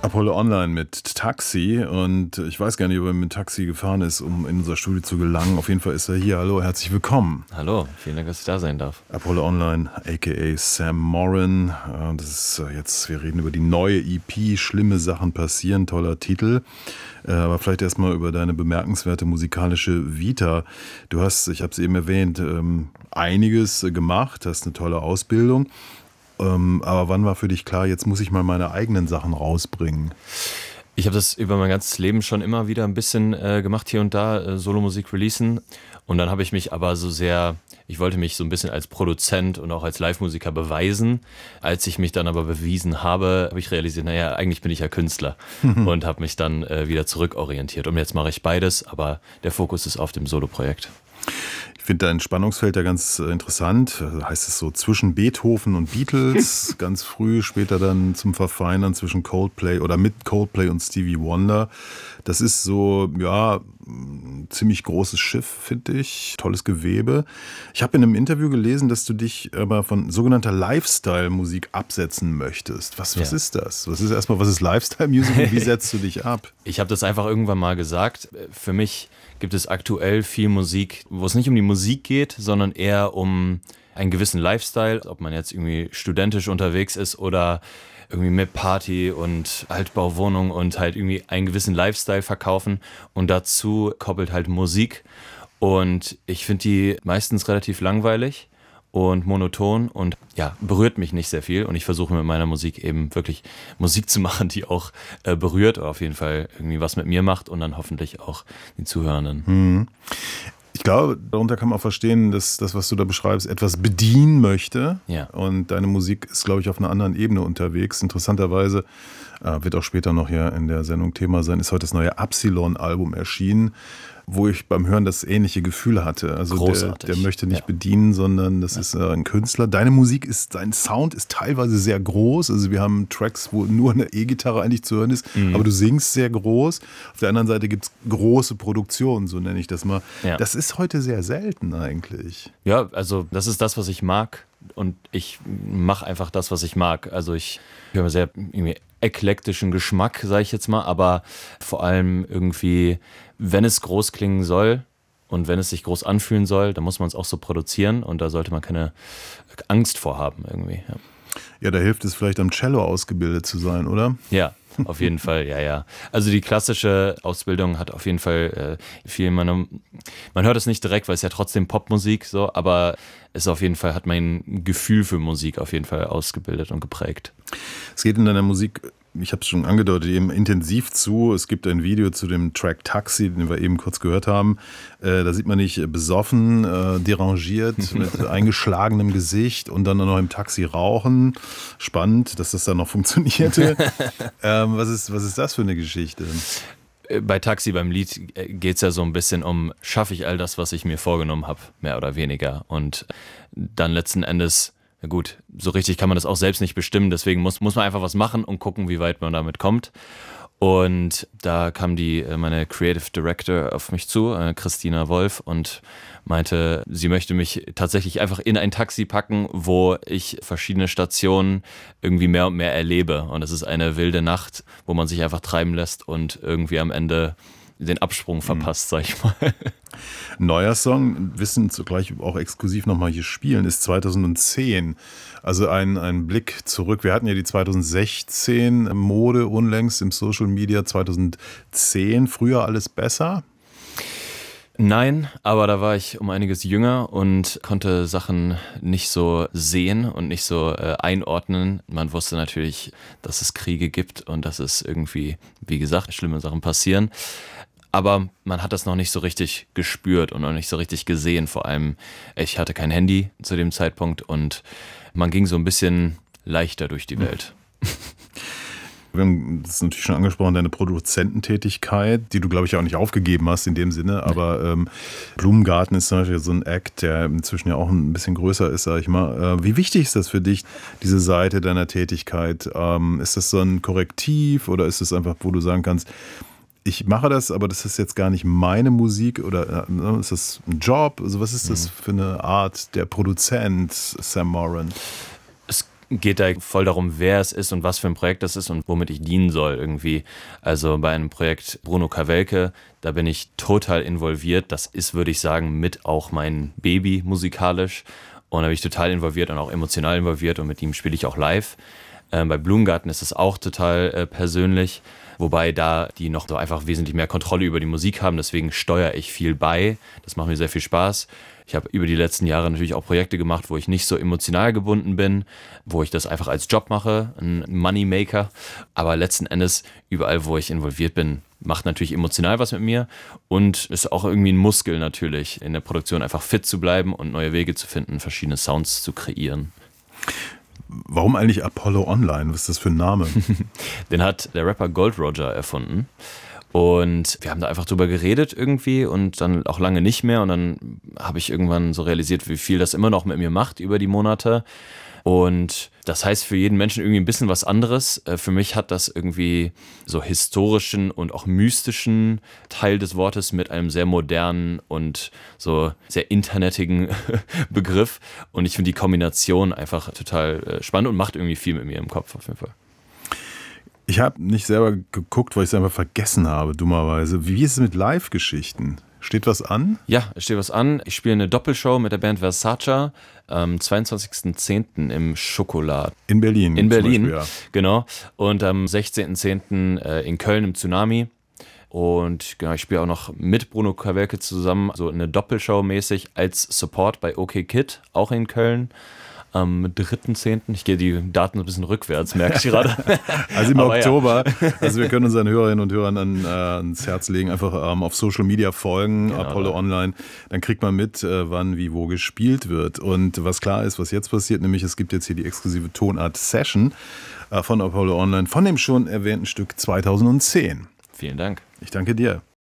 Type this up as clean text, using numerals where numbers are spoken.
Apollo Online mit Taxi, und ich weiß gar nicht, ob er mit Taxi gefahren ist, um in unser Studio zu gelangen. Auf jeden Fall ist er hier. Hallo, herzlich willkommen. Hallo, vielen Dank, dass ich da sein darf. Apollo Online, a.k.a. Sam Morin. Das ist jetzt, wir reden über die neue EP, Schlimme Sachen passieren, toller Titel. Aber vielleicht erstmal über deine bemerkenswerte musikalische Vita. Du hast, ich habe es eben erwähnt, einiges gemacht, hast eine tolle Ausbildung. Aber wann war für dich klar, jetzt muss ich mal meine eigenen Sachen rausbringen? Ich habe das über mein ganzes Leben schon immer wieder ein bisschen gemacht, hier und da, Solomusik releasen. Und dann habe ich mich aber ich wollte mich so ein bisschen als Produzent und auch als Live-Musiker beweisen. Als ich mich dann aber bewiesen habe, habe ich realisiert, naja, eigentlich bin ich ja Künstler und habe mich dann wieder zurückorientiert. Und jetzt mache ich beides, aber der Fokus ist auf dem Solo-Projekt. Ich finde dein Spannungsfeld ja ganz interessant. Heißt es so zwischen Beethoven und Beatles, ganz früh, später dann zum Verfeinern zwischen Coldplay oder mit Coldplay und Stevie Wonder. Das ist so, ja, ein ziemlich großes Schiff, finde ich. Tolles Gewebe. Ich habe in einem Interview gelesen, dass du dich aber von sogenannter Lifestyle-Musik absetzen möchtest. Was ist das? Was ist Lifestyle-Musik und wie setzt du dich ab? Ich habe das einfach irgendwann mal gesagt. Für mich gibt es aktuell viel Musik, wo es nicht um die Musik geht, sondern eher um einen gewissen Lifestyle. Ob man jetzt irgendwie studentisch unterwegs ist oder irgendwie mit Party und Altbauwohnung und halt irgendwie einen gewissen Lifestyle verkaufen. Und dazu koppelt halt Musik. Und ich finde die meistens relativ langweilig und monoton und ja, berührt mich nicht sehr viel. Und ich versuche mit meiner Musik eben wirklich Musik zu machen, die auch berührt oder auf jeden Fall irgendwie was mit mir macht und dann hoffentlich auch die Zuhörenden. Ich glaube, darunter kann man auch verstehen, dass das, was du da beschreibst, etwas bedienen möchte. Ja. Und deine Musik ist, glaube ich, auf einer anderen Ebene unterwegs. Interessanterweise wird auch später noch hier in der Sendung Thema sein, ist heute das neue Absilon-Album erschienen, wo ich beim Hören das ähnliche Gefühl hatte. Also der möchte nicht bedienen, sondern das ist ein Künstler. Dein Sound ist teilweise sehr groß. Also wir haben Tracks, wo nur eine E-Gitarre eigentlich zu hören ist, aber du singst sehr groß. Auf der anderen Seite gibt es große Produktionen, so nenne ich das mal. Ja. Das ist heute sehr selten eigentlich. Ja, also das ist das, was ich mag. Und ich mache einfach das, was ich mag. Also ich höre sehr irgendwie eklektischen Geschmack, sage ich jetzt mal, aber vor allem irgendwie, wenn es groß klingen soll und wenn es sich groß anfühlen soll, dann muss man es auch so produzieren und da sollte man keine Angst vor haben irgendwie. Ja, da hilft es vielleicht am Cello ausgebildet zu sein, oder? Ja, auf jeden Fall, ja. Also die klassische Ausbildung hat auf jeden Fall viel, man hört es nicht direkt, weil es ja trotzdem Popmusik so, aber es auf jeden Fall hat mein Gefühl für Musik auf jeden Fall ausgebildet und geprägt. Es geht in deiner Musik, ich habe es schon angedeutet, eben intensiv zu. Es gibt ein Video zu dem Track Taxi, den wir eben kurz gehört haben. Da sieht man dich besoffen, derangiert, mit eingeschlagenem Gesicht und dann noch im Taxi rauchen. Spannend, dass das dann noch funktionierte. Was ist das für eine Geschichte? Bei Taxi, beim Lied, geht es ja so ein bisschen um, schaffe ich all das, was ich mir vorgenommen habe, mehr oder weniger. Und dann letzten Endes, na gut, so richtig kann man das auch selbst nicht bestimmen, deswegen muss man einfach was machen und gucken, wie weit man damit kommt. Und da kam meine Creative Director auf mich zu, Christina Wolf, und meinte, sie möchte mich tatsächlich einfach in ein Taxi packen, wo ich verschiedene Stationen irgendwie mehr und mehr erlebe. Und es ist eine wilde Nacht, wo man sich einfach treiben lässt und irgendwie am Ende den Absprung verpasst, sag ich mal. Neuer Song, wissen zugleich auch exklusiv nochmal hier spielen, ist 2010. Also ein Blick zurück. Wir hatten ja die 2016 Mode unlängst im Social Media, 2010. Früher alles besser? Nein, aber da war ich um einiges jünger und konnte Sachen nicht so sehen und nicht so einordnen. Man wusste natürlich, dass es Kriege gibt und dass es irgendwie, wie gesagt, schlimme Sachen passieren. Aber man hat das noch nicht so richtig gespürt und noch nicht so richtig gesehen. Vor allem, ich hatte kein Handy zu dem Zeitpunkt und man ging so ein bisschen leichter durch die Welt. Wir haben das natürlich schon angesprochen, deine Produzententätigkeit, die du, glaube ich, auch nicht aufgegeben hast in dem Sinne. Aber Blumengarten ist zum Beispiel so ein Act, der inzwischen ja auch ein bisschen größer ist, sag ich mal. Wie wichtig ist das für dich, diese Seite deiner Tätigkeit? Ist das so ein Korrektiv oder ist es einfach, wo du sagen kannst, ich mache das, aber das ist jetzt gar nicht meine Musik oder ist das ein Job? Also was ist das für eine Art der Produzent, Sam Morin? Es geht da voll darum, wer es ist und was für ein Projekt das ist und womit ich dienen soll irgendwie. Also bei einem Projekt Bruno Kawelke, da bin ich total involviert. Das ist, würde ich sagen, mit auch mein Baby musikalisch. Und da bin ich total involviert und auch emotional involviert und mit ihm spiele ich auch live. Bei Blumengarten ist es auch total persönlich, wobei da die noch so einfach wesentlich mehr Kontrolle über die Musik haben. Deswegen steuere ich viel bei. Das macht mir sehr viel Spaß. Ich habe über die letzten Jahre natürlich auch Projekte gemacht, wo ich nicht so emotional gebunden bin, wo ich das einfach als Job mache, ein Moneymaker. Aber letzten Endes, überall, wo ich involviert bin, macht natürlich emotional was mit mir und ist auch irgendwie ein Muskel natürlich, in der Produktion einfach fit zu bleiben und neue Wege zu finden, verschiedene Sounds zu kreieren. Warum eigentlich Apollo Online? Was ist das für ein Name? Den hat der Rapper Gold Roger erfunden. Und wir haben da einfach drüber geredet irgendwie und dann auch lange nicht mehr. Und dann habe ich irgendwann so realisiert, wie viel das immer noch mit mir macht über die Monate. Und das heißt für jeden Menschen irgendwie ein bisschen was anderes. Für mich hat das irgendwie so historischen und auch mystischen Teil des Wortes mit einem sehr modernen und so sehr internetigen Begriff. Und ich finde die Kombination einfach total spannend und macht irgendwie viel mit mir im Kopf auf jeden Fall. Ich habe nicht selber geguckt, weil ich es einfach vergessen habe, dummerweise. Wie ist es mit Live-Geschichten? Steht was an? Ja, es steht was an. Ich spiele eine Doppelshow mit der Band Versace am 22.10. im Schokolad. In Berlin. In Berlin, Beispiel, ja. Genau. Und am 16.10. in Köln im Tsunami. Und genau, ich spiele auch noch mit Bruno Kawelke zusammen, so eine Doppelshow mäßig als Support bei OK Kid, auch in Köln. Am 3.10. Ich gehe die Daten ein bisschen rückwärts, merke ich gerade. Also im Oktober. Ja. Also wir können unseren Hörerinnen und Hörern ans Herz legen, einfach auf Social Media folgen, genau, Apollo Online. Dann kriegt man mit, wann, wie, wo gespielt wird. Und was klar ist, was jetzt passiert, nämlich es gibt jetzt hier die exklusive Tonart-Session von Apollo Online, von dem schon erwähnten Stück 2010. Vielen Dank. Ich danke dir.